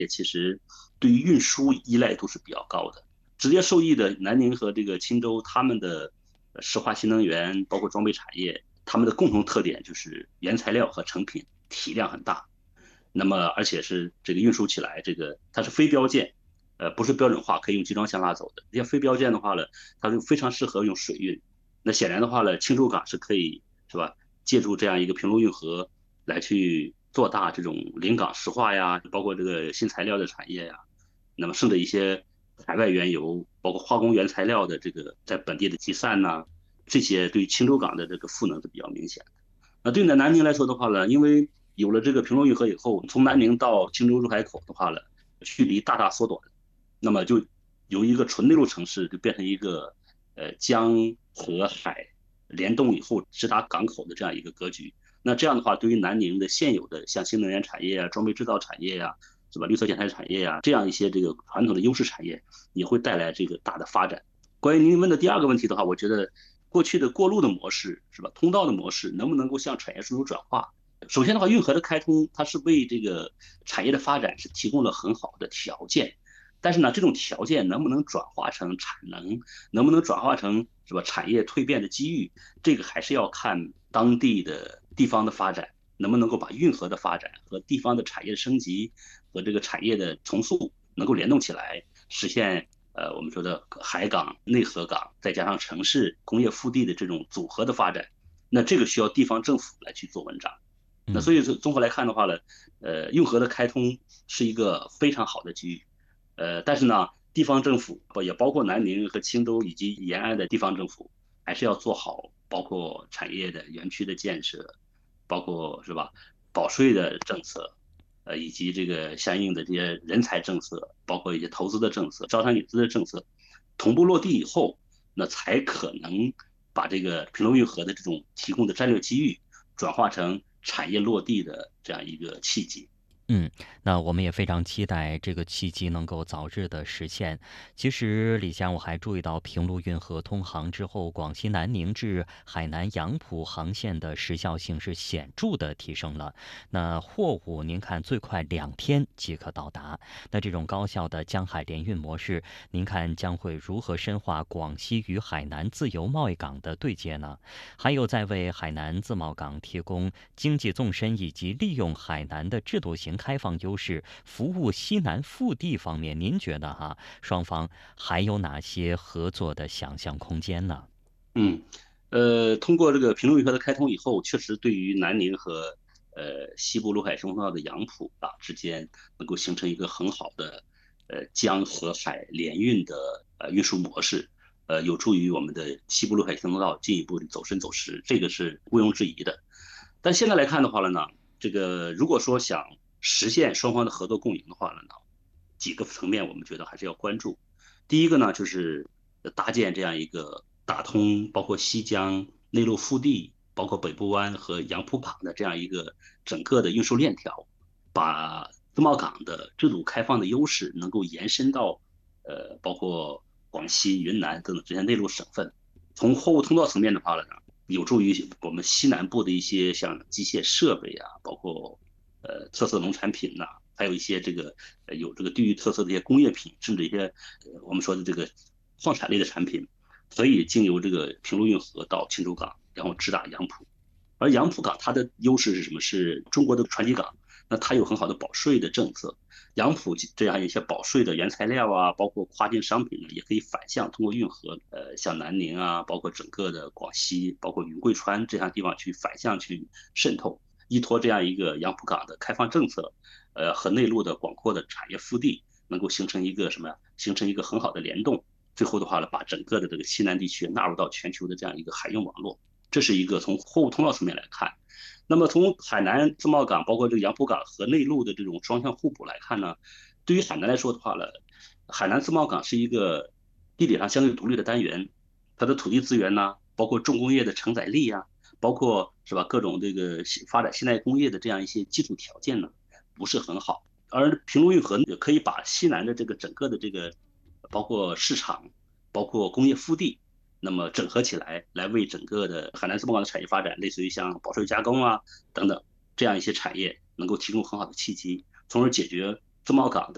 业其实对于运输依赖度是比较高的。直接受益的南宁和这个青州，他们的石化新能源包括装备产业，他们的共同特点就是原材料和成品体量很大，那么而且是这个运输起来，这个它是非标件，不是标准化可以用集装箱拉走的。这些非标件的话呢，它就非常适合用水运。那显然的话呢，青州港是可以是吧？借助这样一个平陆运河来去做大这种临港石化呀，包括这个新材料的产业呀，那么甚至一些海外原油，包括化工原材料的这个在本地的集散呐、这些对青州港的这个赋能是比较明显的。那对南宁来说的话呢，因为有了这个平陆运河以后，从南宁到青州入海口的话呢，距离大大缩短，那么就由一个纯内陆城市就变成一个江河海联动以后直达港口的这样一个格局。那这样的话，对于南宁的现有的像新能源产业啊、装备制造产业呀、是吧？绿色建材产业呀，这样一些这个传统的优势产业，也会带来这个大的发展。关于您问的第二个问题的话，我觉得过去的过路的模式是吧？通道的模式能不能够向产业输出转化？首先的话，运河的开通，它是为这个产业的发展是提供了很好的条件。但是呢，这种条件能不能转化成产能，能不能转化成是吧产业蜕变的机遇，这个还是要看当地的地方的发展，能不能够把运河的发展和地方的产业升级和这个产业的重塑能够联动起来，实现我们说的海港、内河港，再加上城市工业腹地的这种组合的发展，那这个需要地方政府来去做文章。那嗯。 所以综合来看的话呢，运河的开通是一个非常好的机遇，但是呢，地方政府也包括南宁和青州以及沿岸的地方政府，还是要做好包括产业的园区的建设，包括是吧保税的政策，以及这个相应的这些人才政策，包括一些投资的政策、招商引资的政策，同步落地以后，那才可能把这个平陆运河的这种提供的战略机遇转化成产业落地的这样一个契机。 嗯，那我们也非常期待这个契机能够早日的实现。其实，李佳，我还注意到平陆运河通航之后，广西南宁至海南杨浦航线的时效性是显著的提升了。那货物您看最快2天即可到达。那这种高效的江海联运模式，您看将会如何深化广西与海南自由贸易港的对接呢？还有在为海南自贸港提供经济纵深以及利用海南的制度型开放优势，服务西南腹地方面，您觉得双方还有哪些合作的想象空间呢？ 嗯，通过这个平陆运河的开通以后，确实对于南宁和西部陆海通道的杨浦啊之间能够形成一个很好的江河海联运的运输模式，有助于我们的西部陆海通道进一步的走深走实，这个是毋庸置疑的。但现在来看的话了呢，这个如果说想实现双方的合作共赢的话了呢，几个层面我们觉得还是要关注。第一个呢，就是搭建这样一个打通包括西江内陆腹地，包括北部湾和杨浦港的这样一个整个的运输链条，把自贸港的制度开放的优势能够延伸到包括广西、云南等等这些内陆省份。从货物通道层面的话呢，有助于我们西南部的一些像机械设备啊，包括特色农产品呐、还有一些这个有这个地域特色的一些工业品，甚至一些我们说的这个矿产类的产品，可以经由这个平陆运河到青州港，然后直达杨浦。而杨浦港它的优势是什么？是中国的船籍港，那它有很好的保税的政策。杨浦这样一些保税的原材料啊，包括跨境商品呢，也可以反向通过运河，像南宁啊，包括整个的广西，包括云贵川这样地方去反向去渗透，依托这样一个杨浦港的开放政策，和内陆的广阔的产业腹地，能够形成一个什么呀？形成一个很好的联动。最后的话呢，把整个的这个西南地区纳入到全球的这样一个海运网络。这是一个从货物通道层面来看。那么从海南自贸港，包括这个杨浦港和内陆的这种双向互补来看呢，对于海南来说的话呢，海南自贸港是一个地理上相对独立的单元，它的土地资源呢，包括重工业的承载力呀、包括是吧各种这个发展现代工业的这样一些基础条件呢，不是很好。而平陆运河呢可以把西南的这个整个的这个包括市场，包括工业腹地，那么整合起来，来为整个的海南自贸港的产业发展，类似于像保税加工啊等等这样一些产业，能够提供很好的契机，从而解决自贸港的